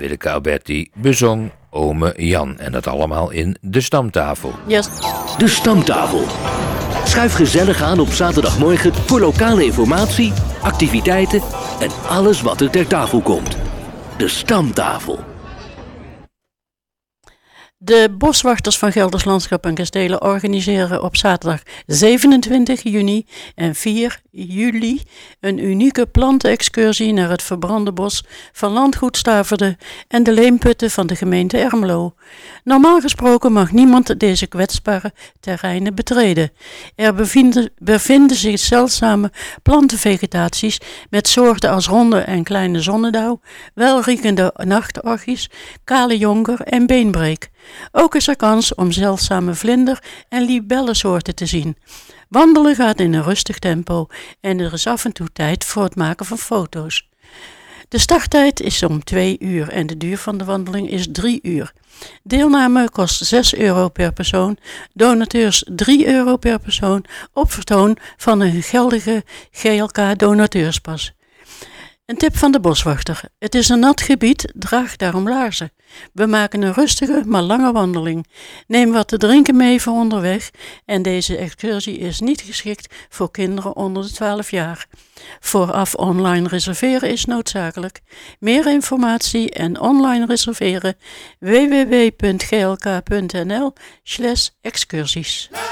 Willeke Alberti bezong Ome Jan. En dat allemaal in De Stamtafel. Yes. De Stamtafel. Schuif gezellig aan op zaterdagmorgen voor lokale informatie, activiteiten en alles wat er ter tafel komt. De Stamtafel. De boswachters van Gelders Landschap en Kastelen organiseren op zaterdag 27 juni en 4 juli een unieke plantenexcursie naar het verbrande bos van Landgoed Staverde en de leemputten van de gemeente Ermelo. Normaal gesproken mag niemand deze kwetsbare terreinen betreden. Er bevinden zich zeldzame plantenvegetaties met soorten als ronde en kleine zonnedauw, welriekende nachtorchies, kale jonker en beenbreek. Ook is er kans om zeldzame vlinder- en libellensoorten te zien. Wandelen gaat in een rustig tempo en er is af en toe tijd voor het maken van foto's. De starttijd is om 2 uur en de duur van de wandeling is 3 uur. Deelname kost €6 per persoon, donateurs €3 per persoon op vertoon van een geldige GLK donateurspas. Een tip van de boswachter. Het is een nat gebied, draag daarom laarzen. We maken een rustige, maar lange wandeling. Neem wat te drinken mee voor onderweg en deze excursie is niet geschikt voor kinderen onder de 12 jaar. Vooraf online reserveren is noodzakelijk. Meer informatie en online reserveren www.glk.nl/excursies.